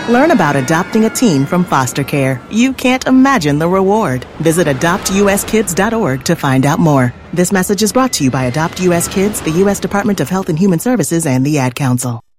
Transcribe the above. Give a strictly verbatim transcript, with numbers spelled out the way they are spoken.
Learn about adopting a teen from foster care. You can't imagine the reward. Visit adopt u s kids dot org to find out more. This message is brought to you by Adopt U S Kids, the U S Department of Health and Human Services, and the Ad Council.